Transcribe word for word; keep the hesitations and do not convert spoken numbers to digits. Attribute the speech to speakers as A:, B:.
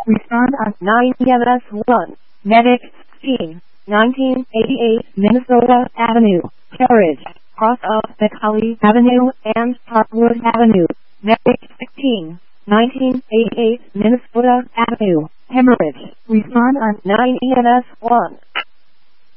A: Respond on nine E M S one. Medic sixteen. nineteen eighty-eight Minnesota Avenue. Carriage. Cross of Macaulay Avenue and Parkwood Avenue. Medic sixteen. nineteen eighty-eight Minnesota Avenue. Hemorrhage. Respond on nine E M S one.